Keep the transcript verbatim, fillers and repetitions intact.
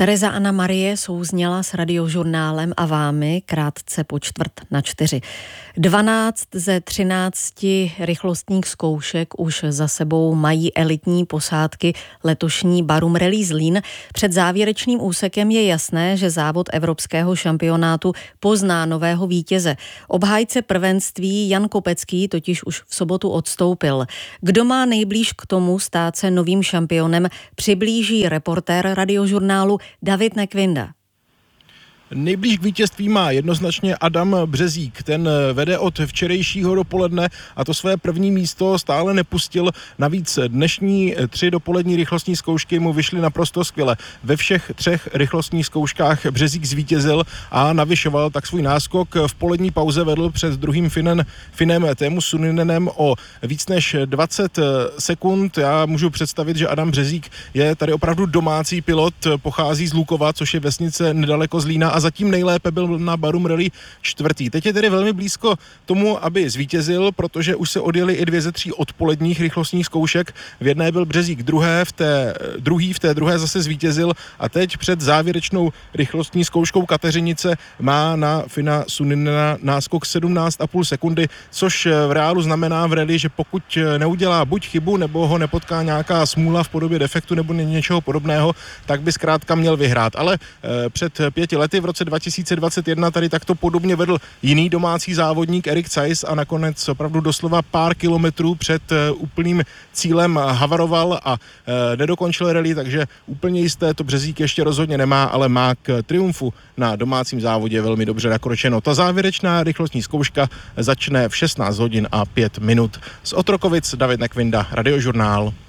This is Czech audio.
Tereza Anna Marie souzněla s Radiožurnálem a vámi krátce po čtvrt na čtyři. dvanáct ze třinácti rychlostních zkoušek už za sebou mají elitní posádky letošní Barum Rallye Zlín. Před závěrečným úsekem je jasné, že závod evropského šampionátu pozná nového vítěze. Obhájce prvenství Jan Kopecký totiž už v sobotu odstoupil. Kdo má nejblíž k tomu stát se novým šampionem, přiblíží reportér Radiožurnálu David Nekvinda. Nejblíž k vítězství má jednoznačně Adam Březík. Ten vede od včerejšího dopoledne a to své první místo stále nepustil. Navíc dnešní tři dopolední rychlostní zkoušky mu vyšly naprosto skvěle. Ve všech třech rychlostních zkouškách Březík zvítězil a navyšoval tak svůj náskok. V polední pauze vedl před druhým Finem, Finem Teemu Suninnenem o víc než dvacet sekund. Já můžu představit, že Adam Březík je tady opravdu domácí pilot, pochází z Lukova, což je vesnice nedaleko Zlína, a zatím nejlépe byl na Barum Rallye čtvrtý. Teď je tedy velmi blízko tomu, aby zvítězil, protože už se odjeli i dvě ze tří odpoledních rychlostních zkoušek. V jedné byl Březík druhé, v té, druhý, v té druhé zase zvítězil a teď před závěrečnou rychlostní zkouškou Kateřinice má na Fina Suninnena náskok sedmnáct a půl sekundy, což v reálu znamená v rally, že pokud neudělá buď chybu, nebo ho nepotká nějaká smůla v podobě defektu nebo něčeho podobného, tak by zkrátka měl vyhrát. Ale eh, před pěti lety v roce dva tisíce dvacet jedna tady takto podobně vedl jiný domácí závodník Erik Zeiss a nakonec opravdu doslova pár kilometrů před úplným cílem havaroval a e, nedokončil rally, takže úplně jisté to Březík ještě rozhodně nemá, ale má k triumfu na domácím závodě velmi dobře nakročeno. Ta závěrečná rychlostní zkouška začne v šestnáct hodin a pět minut. Z Otrokovic David Nekvinda, Radiožurnál.